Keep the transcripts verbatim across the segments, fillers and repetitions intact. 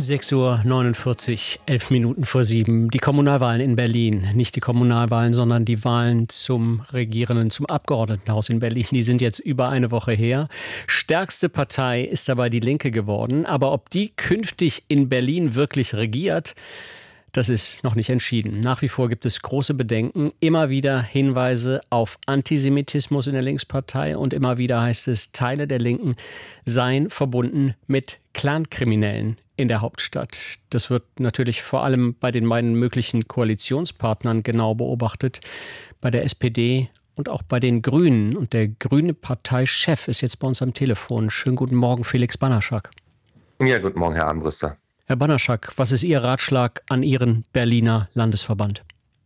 sechs Uhr neunundvierzig, elf Minuten vor sieben. Die Kommunalwahlen in Berlin. Nicht die Kommunalwahlen, sondern die Wahlen zum Regierenden, zum Abgeordnetenhaus in Berlin. Die sind jetzt über eine Woche her. Stärkste Partei ist dabei die Linke geworden. Aber ob die künftig in Berlin wirklich regiert, das ist noch nicht entschieden. Nach wie vor gibt es große Bedenken, immer wieder Hinweise auf Antisemitismus in der Linkspartei und immer wieder heißt es, Teile der Linken seien verbunden mit Clankriminellen in der Hauptstadt. Das wird natürlich vor allem bei den beiden möglichen Koalitionspartnern genau beobachtet, bei der S P D und auch bei den Grünen. Und der grüne Parteichef ist jetzt bei uns am Telefon. Schönen guten Morgen, Felix Banaschak. Ja, guten Morgen, Herr Armbruster. Herr Banaschak, was ist Ihr Ratschlag an Ihren Berliner Landesverband?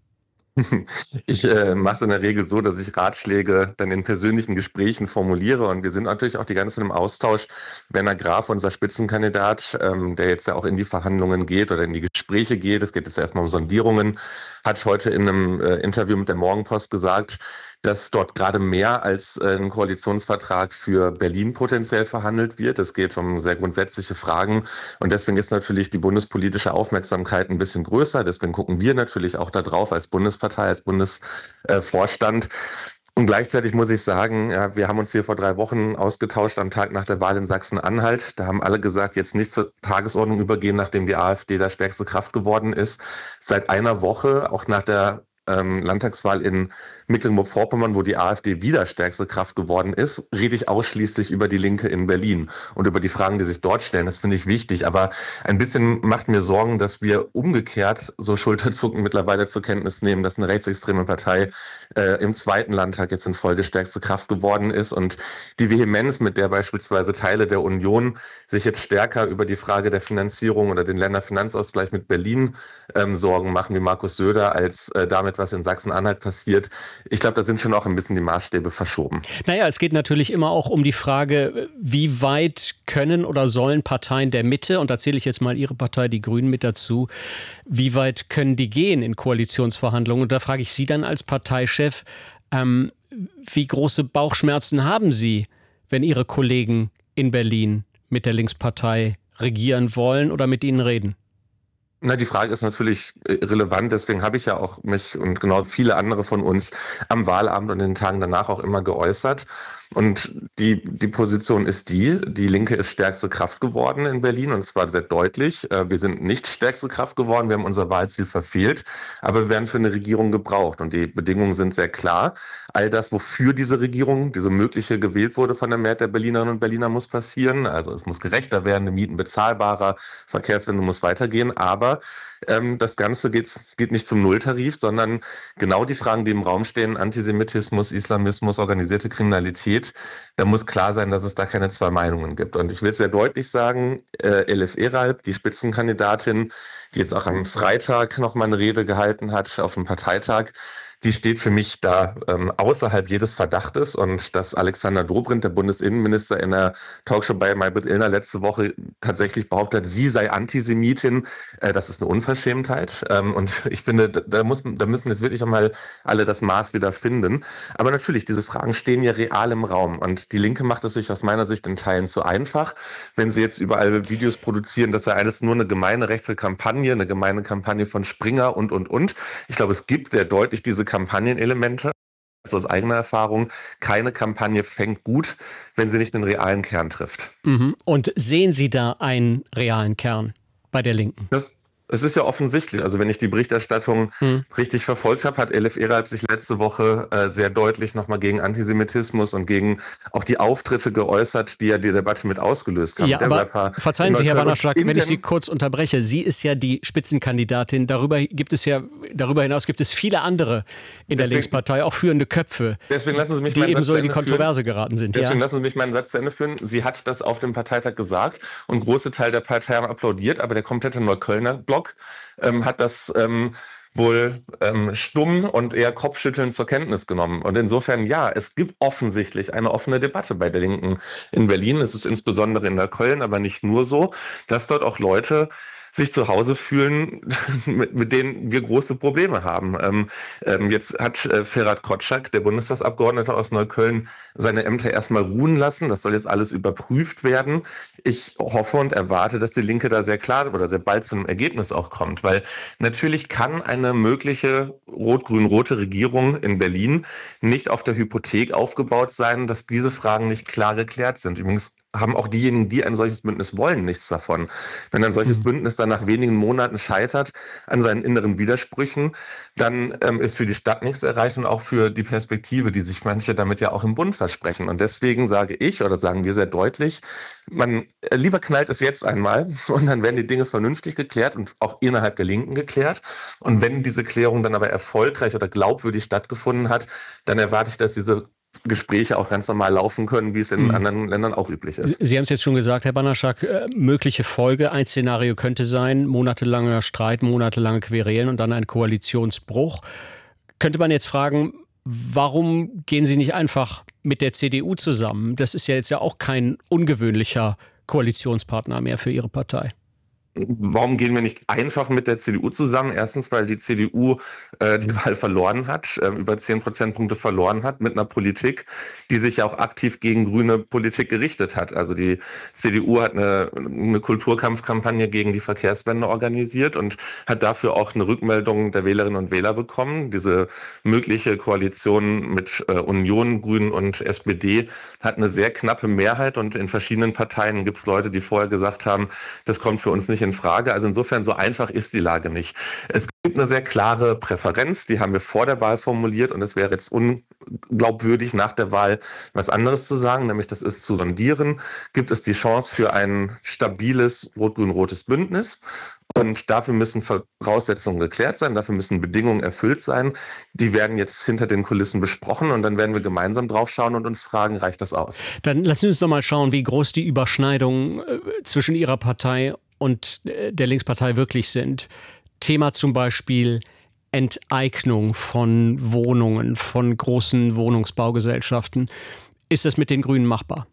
Ich äh, mache es in der Regel so, dass ich Ratschläge dann in persönlichen Gesprächen formuliere und wir sind natürlich auch die ganze Zeit im Austausch. Werner Graf, unser Spitzenkandidat, ähm, der jetzt ja auch in die Verhandlungen geht oder in die Gespräche geht, es geht jetzt erstmal um Sondierungen, hat heute in einem äh, Interview mit der Morgenpost gesagt, dass dort gerade mehr als äh, ein Koalitionsvertrag für Berlin potenziell verhandelt wird. Es geht um sehr grundsätzliche Fragen und deswegen ist natürlich die bundespolitische Aufmerksamkeit ein bisschen größer. Deswegen gucken wir natürlich auch da drauf als Bundespartei, als Bundesvorstand. Und gleichzeitig muss ich sagen, ja, wir haben uns hier vor drei Wochen ausgetauscht am Tag nach der Wahl in Sachsen-Anhalt. Da haben alle gesagt, jetzt nicht zur Tagesordnung übergehen, nachdem die AfD da stärkste Kraft geworden ist. Seit einer Woche, auch nach der ähm, Landtagswahl in Mecklenburg-Vorpommern, wo die AfD wieder stärkste Kraft geworden ist, rede ich ausschließlich über die Linke in Berlin und über die Fragen, die sich dort stellen. Das finde ich wichtig. Aber ein bisschen macht mir Sorgen, dass wir umgekehrt so Schulterzucken mittlerweile zur Kenntnis nehmen, dass eine rechtsextreme Partei äh, im zweiten Landtag jetzt in Folge stärkste Kraft geworden ist. Und die Vehemenz, mit der beispielsweise Teile der Union sich jetzt stärker über die Frage der Finanzierung oder den Länderfinanzausgleich mit Berlin ähm, Sorgen machen, wie Markus Söder, als äh, damit, was in Sachsen-Anhalt passiert. Ich glaube, da sind schon auch ein bisschen die Maßstäbe verschoben. Naja, es geht natürlich immer auch um die Frage, wie weit können oder sollen Parteien der Mitte, und da zähle ich jetzt mal Ihre Partei, die Grünen, mit dazu, wie weit können die gehen in Koalitionsverhandlungen? Und da frage ich Sie dann als Parteichef, ähm, wie große Bauchschmerzen haben Sie, wenn Ihre Kollegen in Berlin mit der Linkspartei regieren wollen oder mit ihnen reden? Na, die Frage ist natürlich relevant, deswegen habe ich ja auch mich und genau viele andere von uns am Wahlabend und in den Tagen danach auch immer geäußert. Und die, die Position ist die, die Linke ist stärkste Kraft geworden in Berlin und zwar sehr deutlich. Wir sind nicht stärkste Kraft geworden, wir haben unser Wahlziel verfehlt, aber wir werden für eine Regierung gebraucht und die Bedingungen sind sehr klar. All das, wofür diese Regierung, diese mögliche gewählt wurde von der Mehrheit der Berlinerinnen und Berliner, muss passieren. Also es muss gerechter werden, die Mieten bezahlbarer, Verkehrswende muss weitergehen, aber ähm, das Ganze geht, geht nicht zum Nulltarif, sondern genau die Fragen, die im Raum stehen, Antisemitismus, Islamismus, organisierte Kriminalität, da muss klar sein, dass es da keine zwei Meinungen gibt. Und ich will sehr deutlich sagen, äh, Elif Eralp, die Spitzenkandidatin, die jetzt auch am Freitag noch mal eine Rede gehalten hat auf dem Parteitag, die steht für mich da ähm, außerhalb jedes Verdachtes. Und dass Alexander Dobrindt, der Bundesinnenminister, in der Talkshow bei Maybrit Illner letzte Woche tatsächlich behauptet, sie sei Antisemitin, äh, das ist eine Unverschämtheit. Ähm, und ich finde, da, muss, da müssen jetzt wirklich einmal alle das Maß wieder finden. Aber natürlich, diese Fragen stehen ja real im Raum. Und die Linke macht es sich aus meiner Sicht in Teilen zu einfach, wenn sie jetzt überall Videos produzieren, dass ja alles nur eine gemeine rechte Kampagne, eine gemeine Kampagne von Springer und, und, und. Ich glaube, es gibt sehr deutlich diese Kampagnenelemente. Also aus eigener Erfahrung, keine Kampagne fängt gut, wenn sie nicht den realen Kern trifft. Mhm. Und sehen Sie da einen realen Kern bei der Linken? Das Es ist ja offensichtlich, also wenn ich die Berichterstattung hm. richtig verfolgt habe, hat Elif Eralp sich letzte Woche äh, sehr deutlich nochmal gegen Antisemitismus und gegen auch die Auftritte geäußert, die ja die Debatte mit ausgelöst haben. Ja, Der aber Rapper verzeihen Sie, Herr Banaschak, wenn ich Sie kurz unterbreche. Sie ist ja die Spitzenkandidatin. Darüber gibt es ja, darüber hinaus gibt es viele andere in deswegen, der Linkspartei, auch führende Köpfe, deswegen lassen Sie mich die ebenso in die Kontroverse führen. geraten sind. Deswegen ja. lassen Sie mich meinen Satz zu Ende führen. Sie hat das auf dem Parteitag gesagt und große Teil der Partei haben applaudiert, aber der komplette Neuköllner Block Ähm, hat das ähm, wohl ähm, stumm und eher kopfschüttelnd zur Kenntnis genommen. Und insofern, ja, es gibt offensichtlich eine offene Debatte bei der Linken in Berlin. Es ist insbesondere in Neukölln, aber nicht nur so, dass dort auch Leute sich zu Hause fühlen, mit, mit denen wir große Probleme haben. Ähm, ähm, jetzt hat äh, Ferhat Kotschak, der Bundestagsabgeordnete aus Neukölln, seine Ämter erstmal ruhen lassen. Das soll jetzt alles überprüft werden. Ich hoffe und erwarte, dass die Linke da sehr klar oder sehr bald zu einem Ergebnis auch kommt, weil natürlich kann eine mögliche rot-grün-rote Regierung in Berlin nicht auf der Hypothek aufgebaut sein, dass diese Fragen nicht klar geklärt sind. Übrigens haben auch diejenigen, die ein solches Bündnis wollen, nichts davon. Wenn ein solches mhm. Bündnis dann nach wenigen Monaten scheitert an seinen inneren Widersprüchen, dann ähm, ist für die Stadt nichts erreicht und auch für die Perspektive, die sich manche damit ja auch im Bund versprechen. Und deswegen sage ich oder sagen wir sehr deutlich, man äh, lieber knallt es jetzt einmal und dann werden die Dinge vernünftig geklärt und auch innerhalb der Linken geklärt. Und wenn diese Klärung dann aber erfolgreich oder glaubwürdig stattgefunden hat, dann erwarte ich, dass diese Gespräche auch ganz normal laufen können, wie es in mhm. anderen Ländern auch üblich ist. Sie haben es jetzt schon gesagt, Herr Banaschak, äh, mögliche Folge, ein Szenario könnte sein, monatelanger Streit, monatelange Querelen und dann ein Koalitionsbruch. Könnte man jetzt fragen, warum gehen Sie nicht einfach mit der C D U zusammen? Das ist ja jetzt ja auch kein ungewöhnlicher Koalitionspartner mehr für Ihre Partei. Warum gehen wir nicht einfach mit der C D U zusammen? Erstens, weil die C D U äh, die Wahl verloren hat, äh, über zehn Prozentpunkte verloren hat, mit einer Politik, die sich ja auch aktiv gegen grüne Politik gerichtet hat. Also die C D U hat eine, eine Kulturkampfkampagne gegen die Verkehrswende organisiert und hat dafür auch eine Rückmeldung der Wählerinnen und Wähler bekommen. Diese mögliche Koalition mit äh, Union, Grünen und S P D hat eine sehr knappe Mehrheit und in verschiedenen Parteien gibt es Leute, die vorher gesagt haben, das kommt für uns nicht in Frage. Also insofern so einfach ist die Lage nicht. Es gibt eine sehr klare Präferenz, die haben wir vor der Wahl formuliert und es wäre jetzt unglaubwürdig, nach der Wahl was anderes zu sagen, nämlich das ist zu sondieren. Gibt es die Chance für ein stabiles rot-grün-rotes Bündnis? Und dafür müssen Voraussetzungen geklärt sein, dafür müssen Bedingungen erfüllt sein. Die werden jetzt hinter den Kulissen besprochen und dann werden wir gemeinsam drauf schauen und uns fragen, reicht das aus? Dann lassen Sie uns doch mal schauen, wie groß die Überschneidungen zwischen Ihrer Partei und der Linkspartei wirklich sind. Thema zum Beispiel Enteignung von Wohnungen, von großen Wohnungsbaugesellschaften. Ist das mit den Grünen machbar?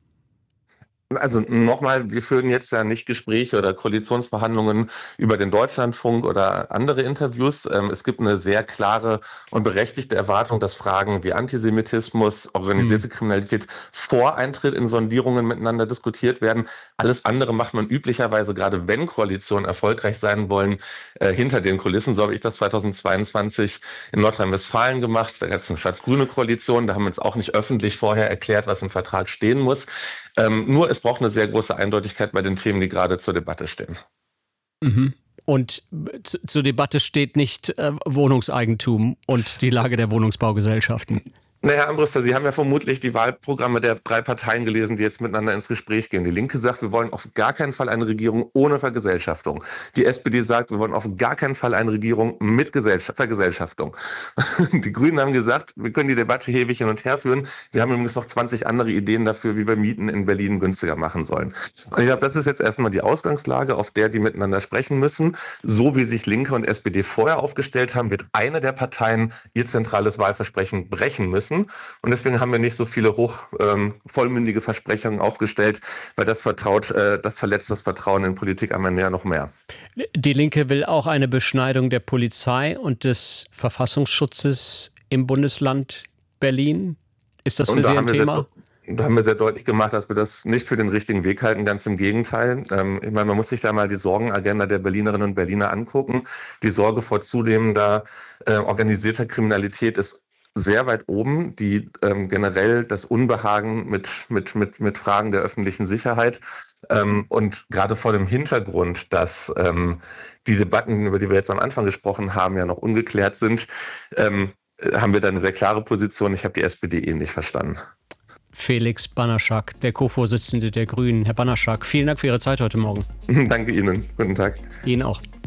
Also nochmal, wir führen jetzt ja nicht Gespräche oder Koalitionsverhandlungen über den Deutschlandfunk oder andere Interviews. Es gibt eine sehr klare und berechtigte Erwartung, dass Fragen wie Antisemitismus, organisierte mhm. Kriminalität vor Eintritt in Sondierungen miteinander diskutiert werden. Alles andere macht man üblicherweise, gerade wenn Koalitionen erfolgreich sein wollen, hinter den Kulissen. So habe ich das zweitausendzweiundzwanzig in Nordrhein-Westfalen gemacht. Da gab es eine schwarz-grüne Koalition. Da haben wir uns auch nicht öffentlich vorher erklärt, was im Vertrag stehen muss. Ähm, nur es braucht eine sehr große Eindeutigkeit bei den Themen, die gerade zur Debatte stehen. Mhm. Und zu, zur Debatte steht nicht äh, Wohnungseigentum und die Lage der Wohnungsbaugesellschaften. Naja, Herr Ambrüster, Sie haben ja vermutlich die Wahlprogramme der drei Parteien gelesen, die jetzt miteinander ins Gespräch gehen. Die Linke sagt, wir wollen auf gar keinen Fall eine Regierung ohne Vergesellschaftung. Die S P D sagt, wir wollen auf gar keinen Fall eine Regierung mit Gesellschaft, Vergesellschaftung. Die Grünen haben gesagt, wir können die Debatte ewig hin und her führen. Wir haben übrigens noch zwanzig andere Ideen dafür, wie wir Mieten in Berlin günstiger machen sollen. Und ich glaube, das ist jetzt erstmal die Ausgangslage, auf der die miteinander sprechen müssen. So wie sich Linke und S P D vorher aufgestellt haben, wird eine der Parteien ihr zentrales Wahlversprechen brechen müssen. Und deswegen haben wir nicht so viele hoch ähm, vollmündige Versprechungen aufgestellt, weil das vertraut, äh, das verletzt das Vertrauen in Politik am Ende ja noch mehr. Die Linke will auch eine Beschneidung der Polizei und des Verfassungsschutzes im Bundesland Berlin. Ist das für Sie ein Thema? Da haben wir sehr deutlich gemacht, dass wir das nicht für den richtigen Weg halten, ganz im Gegenteil. Ähm, ich meine, man muss sich da mal die Sorgenagenda der Berlinerinnen und Berliner angucken. Die Sorge vor zunehmender äh, organisierter Kriminalität ist sehr weit oben, die ähm, generell das Unbehagen mit, mit, mit, mit Fragen der öffentlichen Sicherheit ähm, und gerade vor dem Hintergrund, dass ähm, die Debatten, über die wir jetzt am Anfang gesprochen haben, ja noch ungeklärt sind, ähm, haben wir da eine sehr klare Position. Ich habe die S P D ähnlich verstanden. Felix Banaschak, der Co-Vorsitzende der Grünen. Herr Banaschak, vielen Dank für Ihre Zeit heute Morgen. Danke Ihnen. Guten Tag. Ihnen auch.